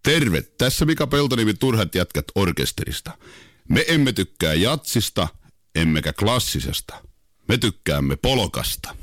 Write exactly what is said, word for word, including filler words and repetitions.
Terve, tässä Mika Peltoniemi Turhat jätkät orkesterista. Me emme tykkää jatsista, emmekä klassisesta. Me tykkäämme polkasta.